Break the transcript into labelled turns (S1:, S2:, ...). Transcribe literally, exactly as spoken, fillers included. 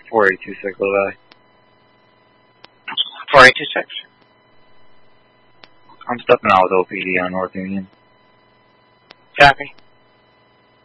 S1: four eight two six, Levi.
S2: four eight two six.
S1: I'm stepping out with O P D on North Union.
S2: Copy.